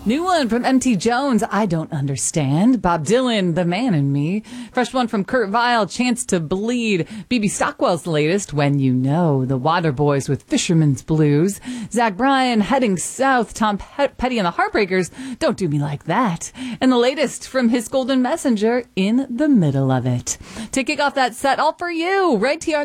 New one from MT Jones, I Don't Understand. Bob Dylan, The Man in Me. Fresh one from Kurt Vile, Chance to Bleed. BB Stockwell's latest, When You Know. The Waterboys with Fisherman's Blues. Zach Bryan, Heading South. Tom Petty and the Heartbreakers, Don't Do Me Like That. And the latest from his Golden Messenger, In the Middle of It. To kick off that set, all for you, right here